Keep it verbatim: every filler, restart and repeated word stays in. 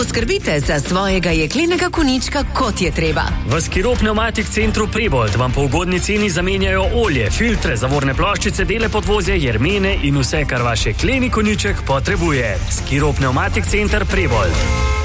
poskrbite za svojega jeklenega konjička, kot je treba. V Skiro Pneumatik Centru Prebold vam po ugodni ceni zamenjajo olje, filtre, zavorne ploščice, dele podvozja, jermene in vse, kar vaš jekleni konjiček potrebuje. Skiro Pneumatik Center Prebold.